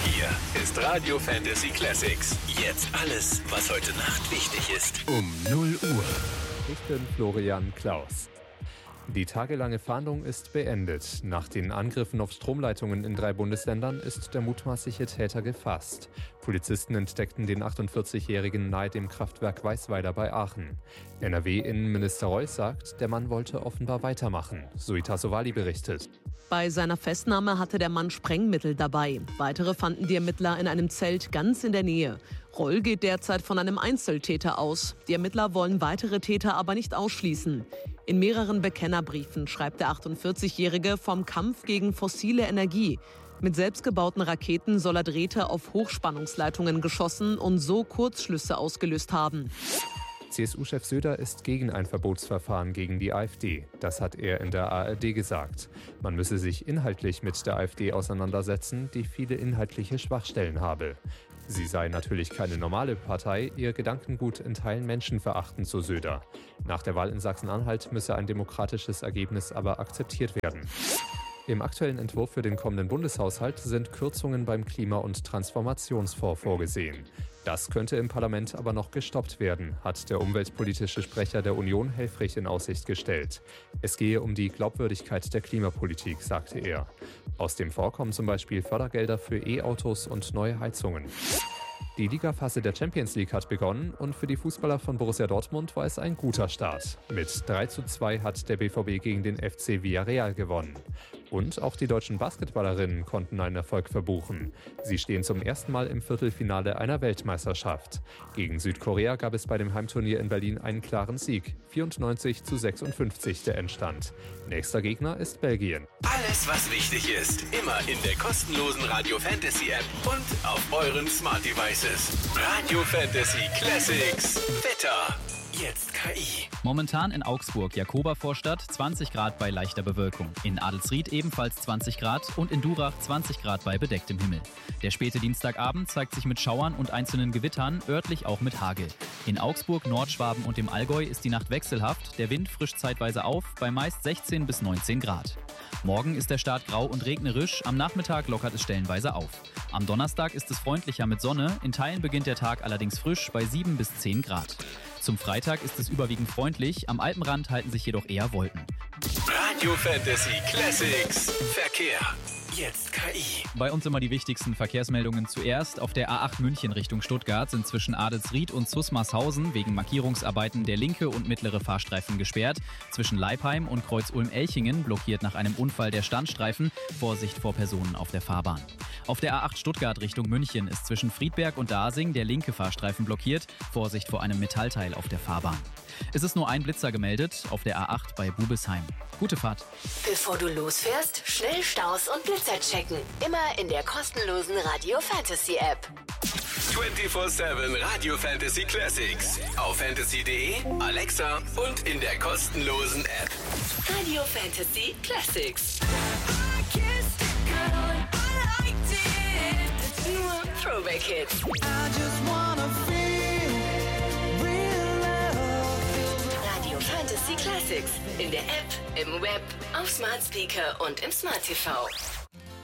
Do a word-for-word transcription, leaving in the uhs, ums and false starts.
Hier ist Radio Fantasy Classics. Jetzt alles, was heute Nacht wichtig ist. Um null Uhr. Ich bin Florian Klaus. Die tagelange Fahndung ist beendet. Nach den Angriffen auf Stromleitungen in drei Bundesländern ist der mutmaßliche Täter gefasst. Polizisten entdeckten den achtundvierzigjährigen nahe dem Kraftwerk Weißweiler bei Aachen. N R W-Innenminister Reuß sagt, der Mann wollte offenbar weitermachen. Suita Sowali berichtet. Bei seiner Festnahme hatte der Mann Sprengmittel dabei. Weitere fanden die Ermittler in einem Zelt ganz in der Nähe. Roll geht derzeit von einem Einzeltäter aus. Die Ermittler wollen weitere Täter aber nicht ausschließen. In mehreren Bekennerbriefen schreibt der achtundvierzigjährige vom Kampf gegen fossile Energie. Mit selbstgebauten Raketen soll er Drähte auf Hochspannungsleitungen geschossen und so Kurzschlüsse ausgelöst haben. C S U-Chef Söder ist gegen ein Verbotsverfahren gegen die AfD. Das hat er in der A R D gesagt. Man müsse sich inhaltlich mit der AfD auseinandersetzen, die viele inhaltliche Schwachstellen habe. Sie sei natürlich keine normale Partei, ihr Gedankengut in Teilen menschenverachtend, so Söder. Nach der Wahl in Sachsen-Anhalt müsse ein demokratisches Ergebnis aber akzeptiert werden. Im aktuellen Entwurf für den kommenden Bundeshaushalt sind Kürzungen beim Klima- und Transformationsfonds vorgesehen. Das könnte im Parlament aber noch gestoppt werden, hat der umweltpolitische Sprecher der Union Helfrich in Aussicht gestellt. Es gehe um die Glaubwürdigkeit der Klimapolitik, sagte er. Aus dem Fonds kommen zum Beispiel Fördergelder für E-Autos und neue Heizungen. Die Ligaphase der Champions League hat begonnen und für die Fußballer von Borussia Dortmund war es ein guter Start. Mit drei zu zwei hat der B V B gegen den F C Villarreal gewonnen. Und auch die deutschen Basketballerinnen konnten einen Erfolg verbuchen. Sie stehen zum ersten Mal im Viertelfinale einer Weltmeisterschaft. Gegen Südkorea gab es bei dem Heimturnier in Berlin einen klaren Sieg. vierundneunzig zu sechsundfünfzig der Endstand. Nächster Gegner ist Belgien. Alles, was wichtig ist, immer in der kostenlosen Radio Fantasy App und auf euren Smart Devices. Radio Fantasy Classics. Wetter. Jetzt K I. Momentan in Augsburg, Jakoba-Vorstadt, zwanzig Grad bei leichter Bewölkung. In Adelsried ebenfalls zwanzig Grad und in Durach zwanzig Grad bei bedecktem Himmel. Der späte Dienstagabend zeigt sich mit Schauern und einzelnen Gewittern, örtlich auch mit Hagel. In Augsburg, Nordschwaben und dem Allgäu ist die Nacht wechselhaft. Der Wind frischt zeitweise auf bei meist sechzehn bis neunzehn Grad. Morgen ist der Start grau und regnerisch, am Nachmittag lockert es stellenweise auf. Am Donnerstag ist es freundlicher mit Sonne, in Teilen beginnt der Tag allerdings frisch bei sieben bis zehn Grad. Zum Freitag ist es überwiegend freundlich, am Alpenrand halten sich jedoch eher Wolken. Radio Fantasy Classics. Verkehr. Jetzt K I. Bei uns immer die wichtigsten Verkehrsmeldungen zuerst. Auf der A acht München Richtung Stuttgart sind zwischen Adelsried und Zusmarshausen wegen Markierungsarbeiten der linke und mittlere Fahrstreifen gesperrt. Zwischen Leipheim und Kreuz-Ulm-Elchingen blockiert nach einem Unfall der Standstreifen. Vorsicht vor Personen auf der Fahrbahn. Auf der A acht Stuttgart Richtung München ist zwischen Friedberg und Dasing der linke Fahrstreifen blockiert. Vorsicht vor einem Metallteil auf der Fahrbahn. Es ist nur ein Blitzer gemeldet auf der A acht bei Bubesheim. Gute Fahrt. Bevor du losfährst, schnell Staus und Blitzer checken. Immer in der kostenlosen Radio Fantasy App. vierundzwanzig sieben Radio Fantasy Classics. Auf fantasy punkt de, Alexa und in der kostenlosen App. Radio Fantasy Classics. Nur Throwback Hits. Radio Fantasy Classics. In der App, im Web, auf Smart Speaker und im Smart T V.